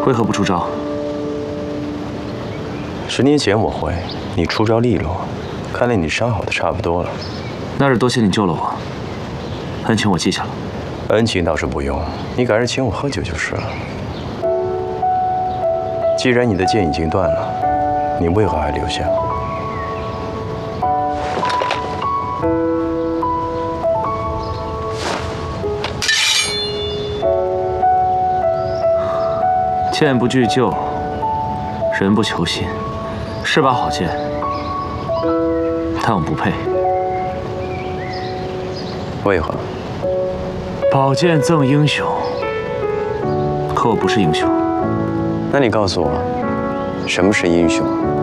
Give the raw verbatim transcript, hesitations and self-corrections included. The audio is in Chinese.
为何不出招？ 十年前我会，你出招利落，看来你伤好的差不多了。 那是多谢你救了我，恩情我记下了。 恩情倒是不用，你改日请我喝酒就是了。既然你的剑已经断了，你为何还留下？ 剑不惧旧，人不求新，是把好剑，但我不配。 为何？ 宝剑赠英雄，可我不是英雄。 那你告诉我，什么是英雄？